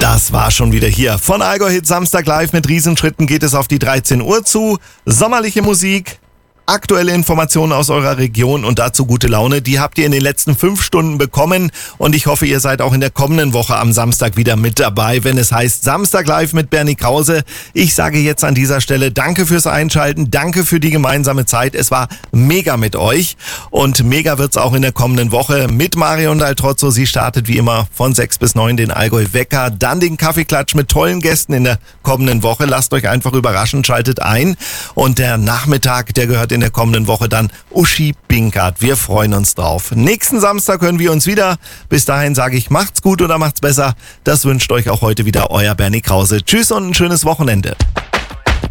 Das war schon wieder hier. Von Allgäu Hit Samstag live mit Riesenschritten geht es auf die 13 Uhr zu. Sommerliche Musik, aktuelle Informationen aus eurer Region und dazu gute Laune. Die habt ihr in den letzten 5 Stunden bekommen und ich hoffe, ihr seid auch in der kommenden Woche am Samstag wieder mit dabei, wenn es heißt Samstag live mit Bernie Krause. Ich sage jetzt an dieser Stelle danke fürs Einschalten, danke für die gemeinsame Zeit. Es war mega mit euch und mega wird's auch in der kommenden Woche mit Marion Daltrozzo. Sie startet wie immer von 6 bis 9 den Allgäu Wecker, dann den Kaffeeklatsch mit tollen Gästen in der kommenden Woche. Lasst euch einfach überraschen, schaltet ein und der Nachmittag, der gehört in der kommenden Woche dann Uschi Binkert. Wir freuen uns drauf. Nächsten Samstag hören wir uns wieder. Bis dahin sage ich, macht's gut oder macht's besser. Das wünscht euch auch heute wieder euer Bernie Krause. Tschüss und ein schönes Wochenende.